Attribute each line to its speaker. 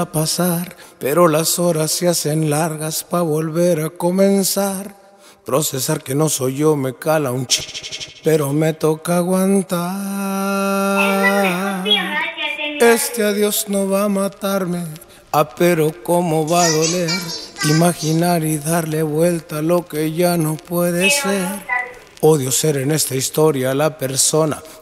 Speaker 1: a pasar, pero las horas se hacen largas pa' volver a comenzar. Procesar que no soy yo me cala un pero me toca aguantar. Este adiós no va a matarme, pero cómo va a doler. Imaginar y darle vuelta a lo que ya no puede ser. Odio ser en esta historia la persona